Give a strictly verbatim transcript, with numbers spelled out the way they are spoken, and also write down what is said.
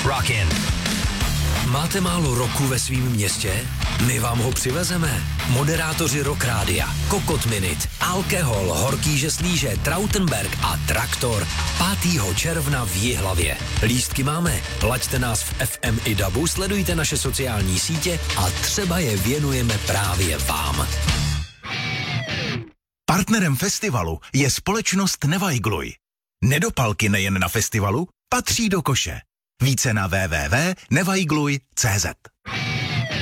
Rockin'. Máte málo roku ve svém městě? My vám ho přivezeme. Moderátoři Rock Rádia, Kokot Minute, Alkohol, Horký žeslíže, Trautenberg a Traktor pátého června v Jihlavě. Lístky máme, laďte nás v F M i dabu, sledujte naše sociální sítě a třeba je věnujeme právě vám. Partnerem festivalu je společnost Nevajgluj. Nedopalky nejen na festivalu patří do koše. Více na w w w tečka nevajgluj tečka c z.